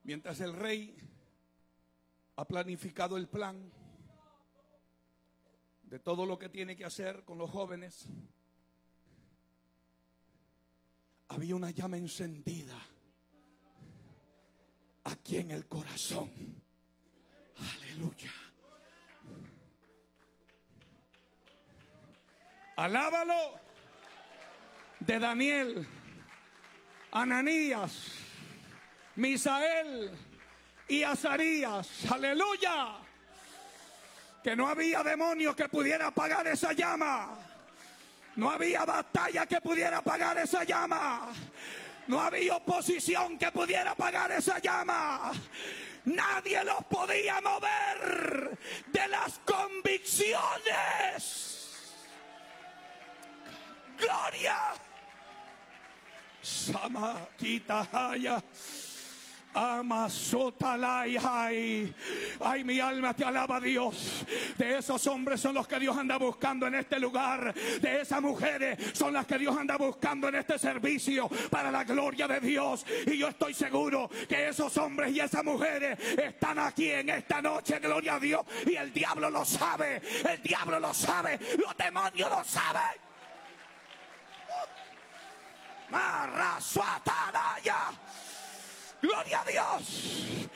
Mientras el rey ha planificado el plan de todo lo que tiene que hacer con los jóvenes, había una llama encendida aquí en el corazón. Aleluya. Alábalo. De Daniel, Ananías, Misael y Azarías. Aleluya. Que no había demonio que pudiera apagar esa llama. No había batalla que pudiera apagar esa llama. No había oposición que pudiera apagar esa llama. Nadie los podía mover de las convicciones. Gloria. Sama Kitahaya. Amazotalai. Ay, mi alma te alaba, Dios. De esos hombres son los que Dios anda buscando en este lugar. De esas mujeres son las que Dios anda buscando en este servicio para la gloria de Dios. Y yo estoy seguro que esos hombres y esas mujeres están aquí en esta noche, gloria a Dios. Y el diablo lo sabe. El diablo lo sabe. Los demonios lo saben. Marrasuatanaya. Gloria a Dios.